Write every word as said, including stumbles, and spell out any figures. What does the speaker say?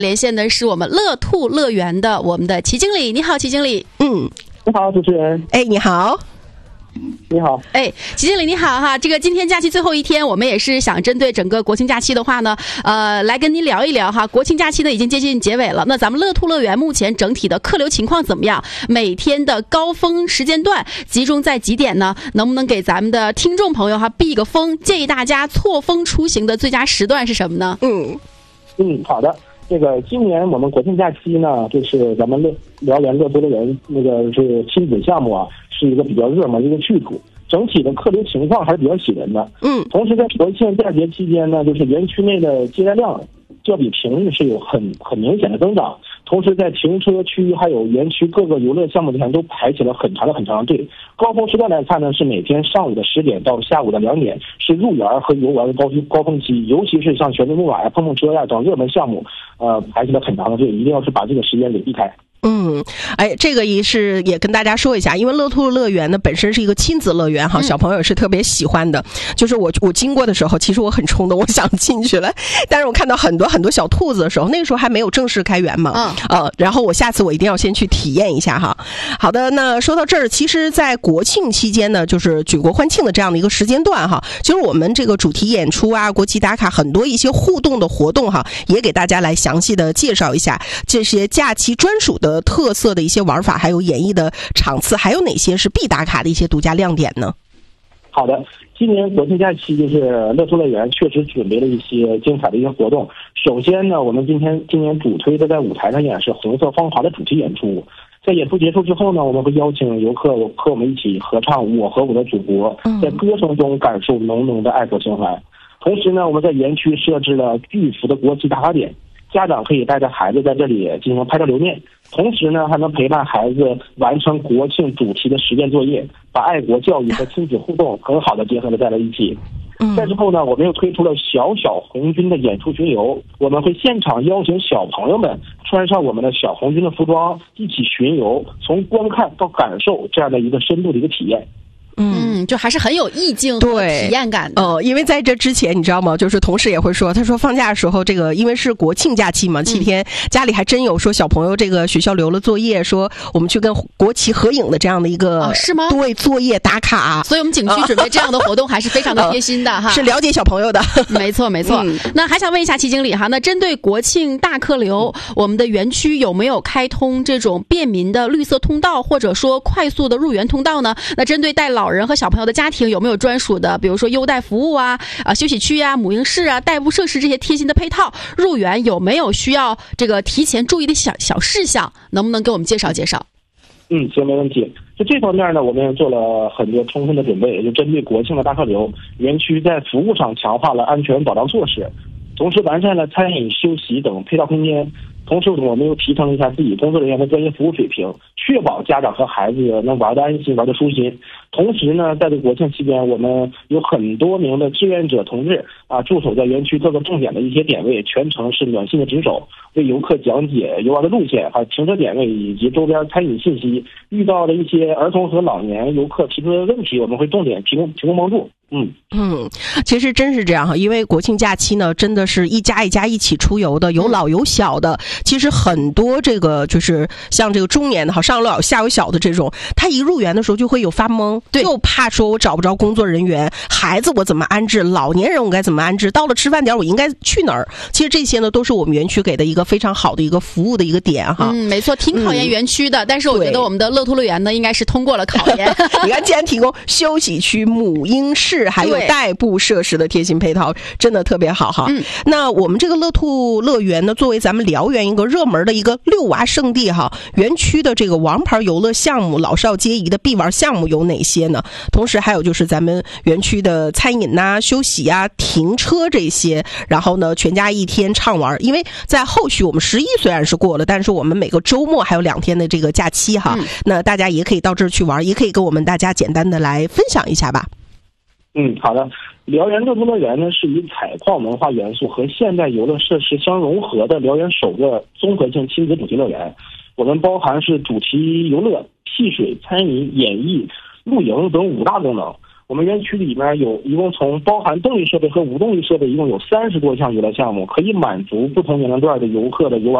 连线的是我们乐兔乐园的我们的齐经理。你好，齐经理。 嗯， 你好，主持人。 哎，你好。 你好， 哎，齐经理你好哈！这个今天假期最后一天，我们也是想针对整个国庆假期的话呢，呃，来跟您聊一聊哈。国庆假期呢已经接近结尾了，那咱们乐兔乐园目前整体的客流情况怎么样？每天的高峰时间段集中在几点呢？能不能给咱们的听众朋友哈避个风？建议大家错峰出行的最佳时段是什么呢？ 嗯嗯，好的。这个今年我们国庆假期呢，就是咱们乐辽源乐兔乐园那个是亲子项目啊，是一个比较热门的一个去处，整体的客流情况还是比较喜人的。 嗯， 同时在国庆假节期间呢，就是园区内的接待量较比平日是有很很明显的增长。同时在停车区还有园区各个游乐项目前都排起了很长的很长的队。高峰时段来看呢，是每天上午的十点到下午的两点，是入园和游玩的高高峰期，尤其是像旋转木马呀、碰碰车呀等热门项目，呃，排起了很长的队，一定要是把这个时间给避开。 嗯，哎，这个也是也跟大家说一下，因为乐兔乐园呢本身是一个亲子乐园哈， 嗯、 小朋友是特别喜欢的。就是我我经过的时候，其实我很冲动，我想进去了，但是我看到很多很多小兔子的时候，那个时候还没有正式开园嘛， 嗯， 呃，然后我下次我一定要先去体验一下哈。好的，那说到这儿，其实，在国庆期间呢，就是举国欢庆的这样的一个时间段哈，其实我们这个主题演出啊、国旗打卡很多一些互动的活动哈，也给大家来详细的介绍一下这些假期专属的特色的一些玩法，还有演绎的场次，还有哪些是必打卡的一些独家亮点呢？ 好的，今年国庆假期就是乐兔乐园确实准备了一些精彩的一些活动。首先呢，我们今天今年主推的在舞台上演是红色芳华的主题演出。在演出结束之后呢，我们会邀请游客和我们一起合唱《我和我的祖国》，在歌声中感受浓浓的爱国情怀。同时呢，我们在园区设置了巨幅的国旗打卡点，家长可以带着孩子在这里进行拍照留念，同时呢还能陪伴孩子完成国庆主题的实践作业，把爱国教育和亲子互动很好的结合的在了一起。再之后呢，我们又推出了小小红军的演出巡游，我们会现场邀请小朋友们穿上我们的小红军的服装，一起巡游，从观看到感受这样的一个深度的一个体验。 嗯，就还是很有意境和体验感的。 哦、呃，因为在这之前，你知道吗？就是同事也会说，他说放假的时候，这个因为是国庆假期嘛，七天、嗯、家里还真有说小朋友这个学校留了作业，说我们去跟国旗合影的这样的一个、 哦、是吗？ 对，作业打卡。 所以我们景区准备这样的活动还是非常的贴心的哈， 是了解小朋友的。 没错没错、嗯。那还想问一下齐经理哈，那针对国庆大客流，我们的园区有没有开通这种便民的绿色通道，或者说快速的入园通道呢？那针对带老人和小朋友的家庭有没有专属的，比如说优待服务啊、啊休息区啊、母婴室啊、代步设施这些贴心的配套？入园有没有需要这个提前注意的小小事项？能不能给我们介绍介绍？ 嗯，行，没问题。就这方面呢，我们也做了很多充分的准备，就针对国庆的大客流，园区在服务上强化了安全保障措施，同时完善了餐饮、休息等配套空间。同时，我们又提升了一下自己工作人员的专业服务水平，确保家长和孩子能玩得安心、玩得舒心。同时呢，在这国庆期间，我们有很多名的志愿者同志啊，驻守在园区各个重点的一些点位，全程是暖心的值守，为游客讲解游玩的路线、还有停车点位以及周边餐饮信息。遇到了一些儿童和老年游客提出的问题，我们会重点提供提供帮助。嗯嗯，其实真是这样哈，因为国庆假期呢，真的是一家一家一起出游的，有老有小的。其实很多这个就是像这个中年的哈，上有老下有小的这种，他一入园的时候就会有发懵， 对， 就怕说我找不着工作人员，孩子我怎么安置，老年人我该怎么安置，到了吃饭点我应该去哪儿？其实这些呢，都是我们园区给的一个非常好的一个服务的一个点哈。 嗯，没错，挺考验园区的，嗯、但是我觉得我们的乐兔乐园呢，应该是通过了考验。 你看，既然提供休息区、母婴室。还有代步设施的贴心配套，真的特别好哈。嗯，那我们这个乐兔乐园呢，作为咱们辽源一个热门的一个遛娃圣地哈，园区的这个王牌游乐项目、老少皆宜的必玩项目有哪些呢？同时还有就是咱们园区的餐饮呐、啊、休息啊、停车这些，然后呢，全家一天畅玩。因为在后续我们十一虽然是过了，但是我们每个周末还有两天的这个假期哈，嗯、那大家也可以到这儿去玩，也可以跟我们大家简单的来分享一下吧。 嗯，好的。辽源乐兔乐园呢，是以采矿文化元素和现代游乐设施相融合的辽源首个综合性亲子主题乐园。我们包含是主题游乐、戏水、餐饮、演艺、露营等五大功能。 我们园区里面有一共从包含动力设备和无动力设备，一共有三十多项游乐项目，可以满足不同年龄段的游客的游玩